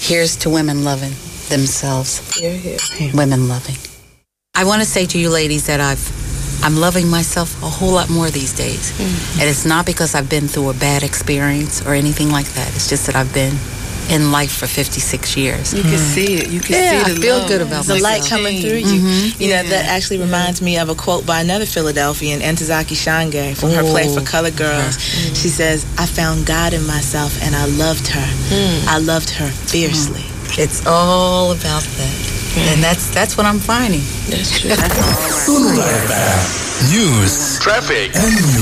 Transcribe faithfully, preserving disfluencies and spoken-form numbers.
Here's to women loving themselves. Here, here. Women loving. I want to say to you ladies that I've, I'm loving myself a whole lot more these days. Mm-hmm. And it's not because I've been through a bad experience or anything like that. It's just that I've been in life for fifty-six years. You can mm. see it. You can yeah, see the I feel love. good about the myself. light coming through you. Mm-hmm. You know, yeah. that actually reminds me of a quote by another Philadelphian, Ntozake Shange, from her play For Colored Girls. Mm. She says, I found God in myself and I loved her. Mm. I loved her fiercely. Mm. It's all about that. Mm. And that's that's what I'm finding. That's true. Sonora F M. News, traffic, and